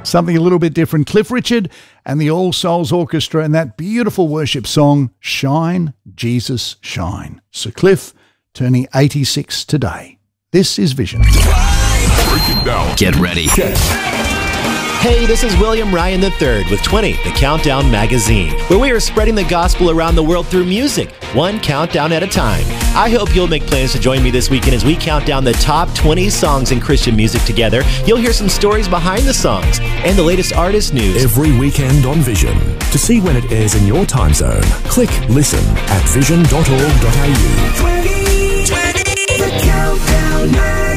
something a little bit different. Cliff Richard and the All Souls Orchestra and that beautiful worship song, Shine, Jesus, Shine. Sir Cliff, turning 86 today. This is Vision. Break it down. Get ready. Hey, this is William Ryan III with 20, the Countdown Magazine, where we are spreading the gospel around the world through music, one countdown at a time. I hope you'll make plans to join me this weekend as we count down the top 20 songs in Christian music together. You'll hear some stories behind the songs and the latest artist news. Every weekend on Vision. To see when it airs in your time zone, click listen at vision.org.au. 2020, the Countdown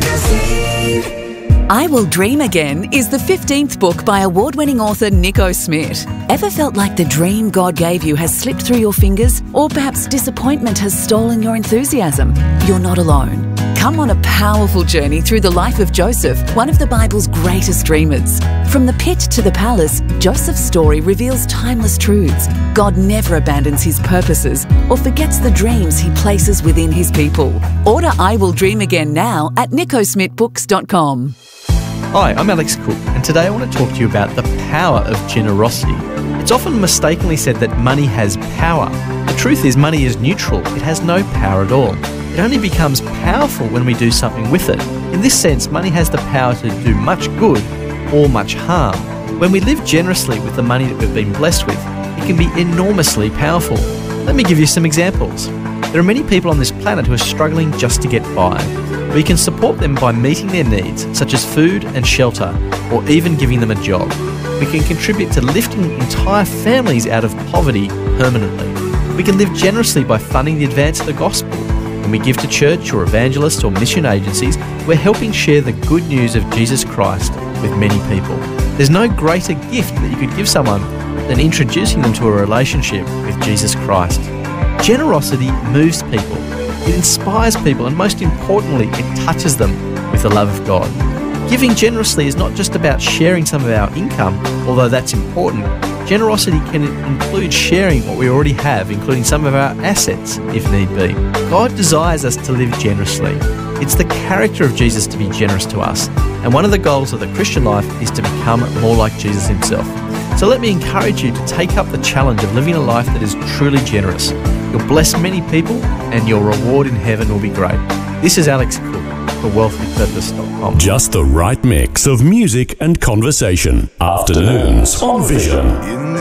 Magazine. I Will Dream Again is the 15th book by award-winning author Nico Smith. Ever felt like the dream God gave you has slipped through your fingers? Or perhaps disappointment has stolen your enthusiasm? You're not alone. Come on a powerful journey through the life of Joseph, one of the Bible's greatest dreamers. From the pit to the palace, Joseph's story reveals timeless truths. God never abandons his purposes or forgets the dreams he places within his people. Order I Will Dream Again now at nicosmithbooks.com. Hi, I'm Alex Cook, and today I want to talk to you about the power of generosity. It's often mistakenly said that money has power. The truth is, money is neutral. It has no power at all. It only becomes powerful when we do something with it. In this sense, money has the power to do much good or much harm. When we live generously with the money that we've been blessed with, it can be enormously powerful. Let me give you some examples. There are many people on this planet who are struggling just to get by. We can support them by meeting their needs, such as food and shelter, or even giving them a job. We can contribute to lifting entire families out of poverty permanently. We can live generously by funding the advance of the gospel. When we give to church or evangelists or mission agencies, we're helping share the good news of Jesus Christ with many people. There's no greater gift that you could give someone than introducing them to a relationship with Jesus Christ. Generosity moves people. It inspires people, and most importantly, it touches them with the love of God. Giving generously is not just about sharing some of our income, although that's important. Generosity can include sharing what we already have, including some of our assets, if need be. God desires us to live generously. It's the character of Jesus to be generous to us, and one of the goals of the Christian life is to become more like Jesus himself. So let me encourage you to take up the challenge of living a life that is truly generous. You'll bless many people, and your reward in heaven will be great. This is Alex Cook for wealthypurpose.com. Just the right mix of music and conversation. Afternoons on Vision.